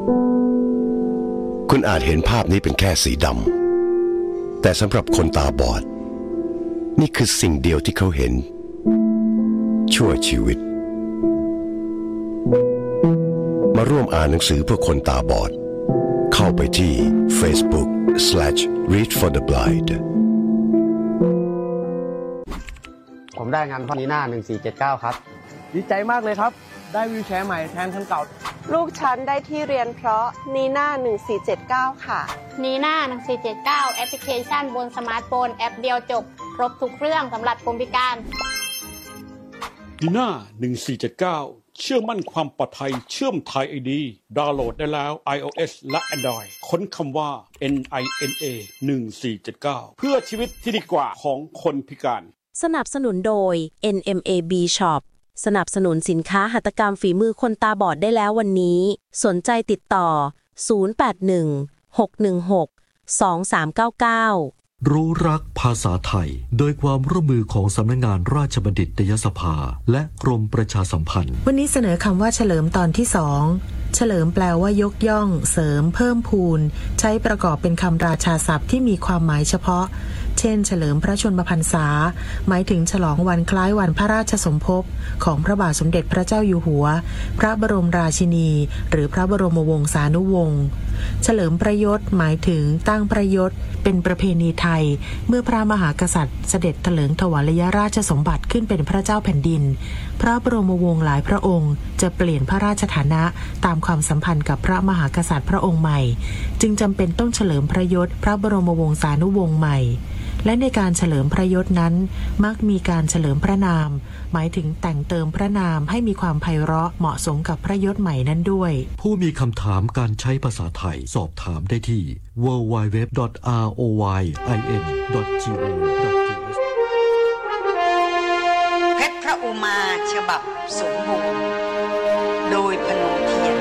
คุณอาจเห็นภาพนี้เป็นแค่สีดำแต่สำหรับคนตาบอดนี่คือสิ่งเดียวที่เขาเห็นชั่วชีวิตมาร่วมอ่านหนังสือเพื่อคนตาบอดเข้าไปที่ Facebook/readfortheblind ผมได้งานพนีหน้า1479ครับดีใจมากเลยครับได้วีลแชร์ใหม่แทนคันเก่าลูกฉันได้ที่เรียนเพราะนีน่า1479ค่ะนีน่า1479แอปพลิเคชันบนสมาร์ทโฟนแอปเดียวจบครบทุกเรื่องสำหรับคนพิการนีน่า1479เชื่อมั่นความปลอดภัยเชื่อมไทย ID ดาวน์โหลดได้แล้ว iOS และ Android ค้นคำว่า NINA 1479เพื่อชีวิตที่ดีกว่าของคนพิการสนับสนุนโดย NMAB Shop สนับสนุนสินค้าหัตถกรรมฝีมือคนตาบอดได้แล้ววันนี้สนใจติดต่อ0816162399 รู้รักภาษาไทยโดยความร่วมมือของสำนักงานราชบัณฑิตยสภาและกรมประชาสัมพันธ์วันนี้เสนอคำว่าเฉลิมตอนที่2เฉลิมแปลว่ายกย่องเสริมเพิ่มพูนใช้ประกอบเป็นคำราชาศัพท์ที่มีความหมายเฉพาะเช่นเฉลิมพระชนมพรรษาหมายถึงฉลองวันคล้ายวันพระราชสมภพของพระบาทสมเด็จพระเจ้าอยู่หัวพระบรมราชินีหรือพระบรมวงศานุวงศ์เฉลิมพระยศหมายถึงตั้งพระยศเป็นประเพณีไทยเมื่อพระมหากษัตริย์เสด็จเถลิงถวายราชสมบัติขึ้นเป็นพระเจ้าแผ่นดินพระบรมวงศ์หลายพระองค์จะเปลี่ยนพระราชฐานะตามความสัมพันธ์กับพระมหากษัตริย์พระองค์ใหม่จึงจำเป็นต้องเฉลิมพระยศพระบรมวงศานุวงศ์ใหม่และในการเฉลิมพระยศนั้นมักมีการเฉลิมพระนามหมายถึงแต่งเติมพระนามให้มีความไพเราะเหมาะสมกับพระยศใหม่นั้นด้วยผู้มีคำถามการใช้ภาษาไทยสอบถามได้ที่ www.royin.go.th เพชรพระอุมาฉบับสมบูรณ์โดยพนมเทียน